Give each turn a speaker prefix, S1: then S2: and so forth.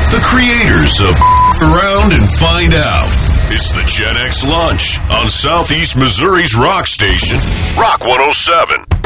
S1: The creators of Around and Find Out. It's the Gen X Lunch on Southeast Missouri's rock station, Rock 107.